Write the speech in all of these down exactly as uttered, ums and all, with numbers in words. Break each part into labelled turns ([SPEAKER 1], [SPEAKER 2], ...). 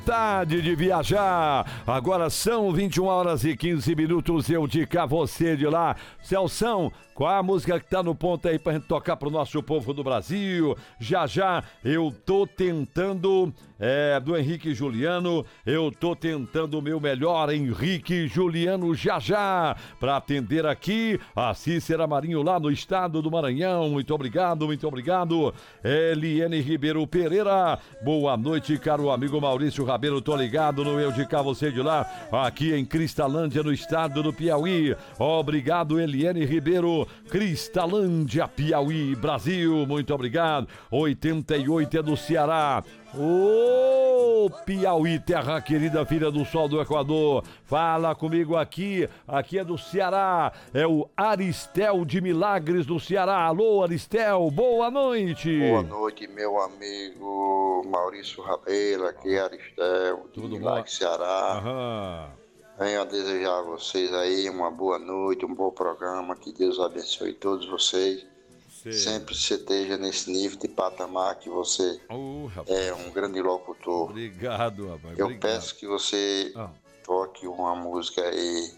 [SPEAKER 1] Vontade de viajar. Agora são vinte e uma horas e quinze minutos. Eu de cá, você de lá. Celção, qual a música que tá no ponto aí pra gente tocar pro nosso povo do Brasil? Já já, eu tô tentando, é, do Henrique Juliano, eu tô tentando o meu melhor, Henrique Juliano, já já, pra atender aqui a Cícera Marinho lá no estado do Maranhão. Muito obrigado, muito obrigado. Eliane Ribeiro Pereira, boa noite, caro amigo Maurício Rabelo, tô ligado no Eu de Cá, você de lá, aqui em Cristalândia, no estado do Piauí. Obrigado, Eliane Ribeiro, Cristalândia, Piauí, Brasil, muito obrigado. oitenta e oito é do Ceará. Ô, oh, Piauí, terra querida, filha do sol do Equador, fala comigo aqui, aqui é do Ceará, é o Aristel de Milagres do Ceará. Alô, Aristel, boa noite.
[SPEAKER 2] Boa noite, meu amigo Maurício Rabelo, aqui é Aristel de
[SPEAKER 1] Tudo
[SPEAKER 2] Milagres,
[SPEAKER 1] bom?
[SPEAKER 2] Ceará.
[SPEAKER 1] Aham.
[SPEAKER 2] Venho a desejar a vocês aí uma boa noite, um bom programa, que Deus abençoe todos vocês. Sim. Sempre você esteja nesse nível de patamar que você oh, é um grande locutor.
[SPEAKER 1] Obrigado, rapaz.
[SPEAKER 2] Eu
[SPEAKER 1] Obrigado.
[SPEAKER 2] peço que você ah. toque uma música aí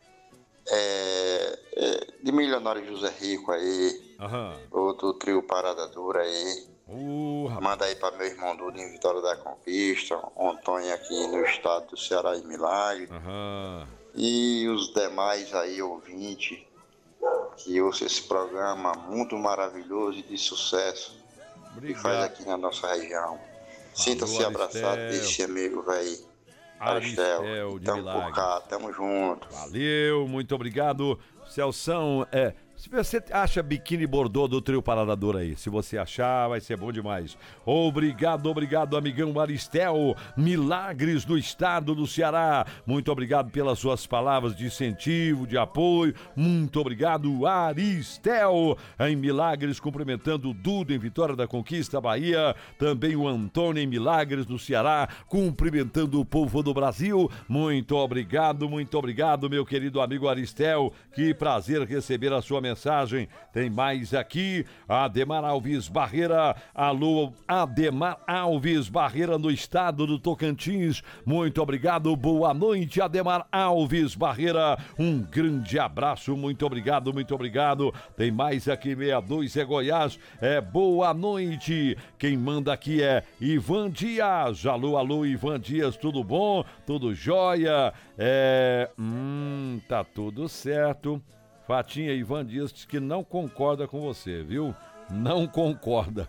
[SPEAKER 2] é, é, de Milionário José Rico aí,
[SPEAKER 1] Aham.
[SPEAKER 2] ou do trio Parada Dura aí.
[SPEAKER 1] Uh,
[SPEAKER 2] Manda aí para meu irmão Dudu em Vitória da Conquista, o Antônio aqui no estado do Ceará em Milagre.
[SPEAKER 1] Aham.
[SPEAKER 2] E os demais aí ouvintes que ouça esse programa muito maravilhoso e de sucesso. Obrigado. Que faz aqui na nossa região. Sinta-se abraçado desse amigo, velho. Aristel,
[SPEAKER 1] de
[SPEAKER 2] tamo por cá, tamo junto.
[SPEAKER 1] Valeu, muito obrigado, Celção. É, se você acha biquíni bordô do trio Parada Dura aí, se você achar, vai ser bom demais. Obrigado, obrigado, amigão Aristel, Milagres do estado do Ceará. Muito obrigado pelas suas palavras de incentivo, de apoio. Muito obrigado, Aristel, em Milagres, cumprimentando o Dudu em Vitória da Conquista, Bahia. Também o Antônio em Milagres do Ceará, cumprimentando o povo do Brasil. Muito obrigado, muito obrigado, meu querido amigo Aristel. Que prazer receber a sua mensagem. Tem mais aqui, Ademar Alves Barreira. Alô, Ademar Alves Barreira, no estado do Tocantins. Muito obrigado, boa noite, Ademar Alves Barreira. Um grande abraço, muito obrigado, muito obrigado. Tem mais aqui, sessenta e dois é Goiás. É, boa noite. Quem manda aqui é Ivan Dias. Alô, alô, Ivan Dias, tudo bom? Tudo jóia? É, hum, tá tudo certo. Fatinha, Ivan Dias diz que não concorda com você, viu? Não concorda.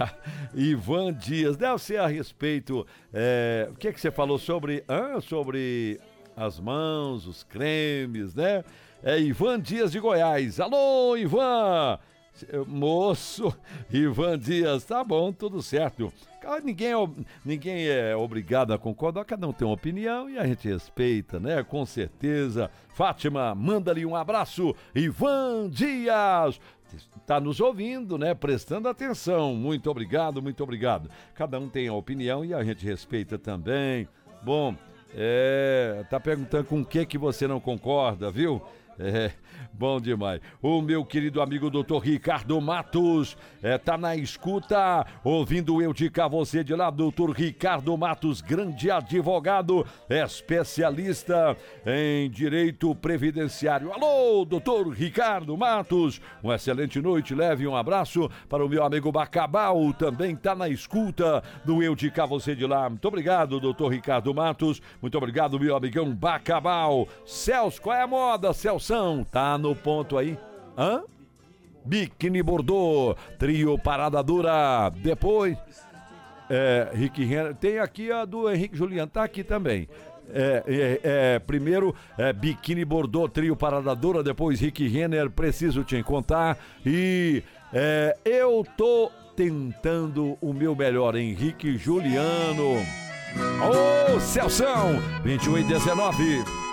[SPEAKER 1] Ivan Dias, deve ser a respeito. É, o que é que você falou sobre, ah, sobre as mãos, os cremes, né? É Ivan Dias de Goiás. Alô, Ivan! Moço, Ivan Dias, tá bom, tudo certo. Ninguém é, ninguém é obrigado a concordar, cada um tem uma opinião e a gente respeita, né? Com certeza. Fátima, manda ali um abraço. Ivan Dias tá nos ouvindo, né? Prestando atenção. Muito obrigado, muito obrigado. Cada um tem a opinião e a gente respeita também. Bom, é, tá perguntando com o que que você não concorda, viu? É, bom demais. O meu querido amigo doutor Ricardo Matos é, tá na escuta, ouvindo eu de cá, você de lá. Doutor Ricardo Matos, grande advogado, especialista em direito previdenciário. Alô, doutor Ricardo Matos, uma excelente noite, leve um abraço para o meu amigo Bacabal, também tá na escuta do eu de cá, você de lá. Muito obrigado, doutor Ricardo Matos, muito obrigado, meu amigão Bacabal. Celso, qual é a moda, Celso? Tá no ponto aí. Hã? Biquíni Bordô, trio Parada Dura. Depois, é, Rick Renner. Tem aqui a do Henrique Juliano, tá aqui também. É, é, é, primeiro, é, Biquíni Bordô, trio Parada Dura. Depois, Rick Renner, Preciso Te Contar. E é, eu tô tentando o meu melhor, Henrique Juliano. Ô, Celção, vinte e um e dezenove.